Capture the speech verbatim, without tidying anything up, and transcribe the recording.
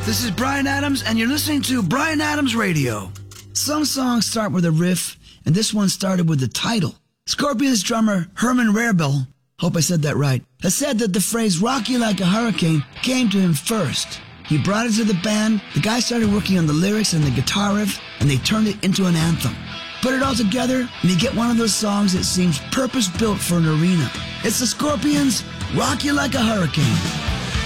This is Bryan Adams, and you're listening to Bryan Adams Radio. Some songs start with a riff, and this one started with the title. Scorpions drummer Herman Rarebell, hope I said that right, has said that the phrase "rock you like a hurricane" came to him first. He brought it to the band, the guys started working on the lyrics and the guitar riff, and they turned it into an anthem. Put it all together, and you get one of those songs that seems purpose-built for an arena. It's the Scorpions' "Rock You Like a Hurricane."